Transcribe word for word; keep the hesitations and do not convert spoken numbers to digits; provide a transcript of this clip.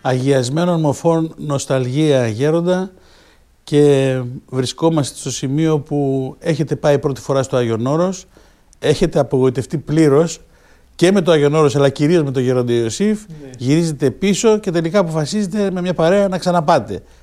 Αγιασμένων μορφών νοσταλγία γέροντα, και βρισκόμαστε στο σημείο που έχετε πάει πρώτη φορά στο Άγιον Όρος, έχετε απογοητευτεί πλήρως και με το Άγιον Όρος αλλά κυρίως με τον Γέροντα Ιωσήφ, ναι. Γυρίζετε πίσω και τελικά αποφασίζετε με μια παρέα να ξαναπάτε.